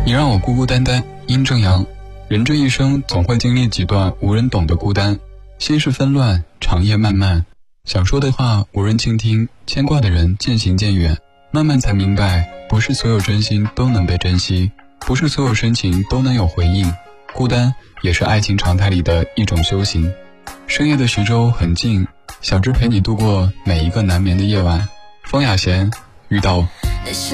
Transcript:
你让我孤孤单单，殷正阳。人这一生总会经历几段无人懂的孤单，心事纷乱，长夜漫漫，想说的话无人倾听，牵挂的人渐行渐远。慢慢才明白，不是所有真心都能被珍惜，不是所有深情都能有回应，孤单也是爱情常态里的一种修行。深夜的徐州很静，小只陪你度过每一个难眠的夜晚。风雅贤遇到